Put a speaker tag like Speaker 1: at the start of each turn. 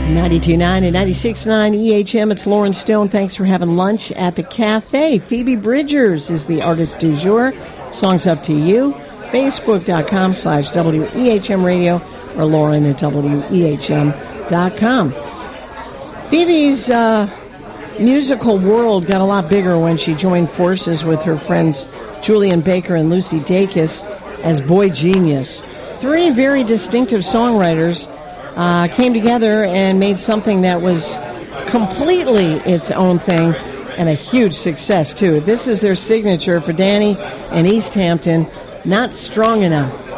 Speaker 1: 92.9 and 96.9 EHM. It's Lauren Stone. Thanks for having lunch at the cafe. Phoebe Bridgers is the artist du jour. Song's Up to You. Facebook.com/WEHM Radio or Lauren at WEHM.com. Phoebe's musical world got a lot bigger when she joined forces with her friends Julian Baker and Lucy Dacus as Boy Genius. Three very distinctive songwriters came together and made something that was completely its own thing and a huge success, too. This is their signature for Danny and East Hampton, Not Strong Enough.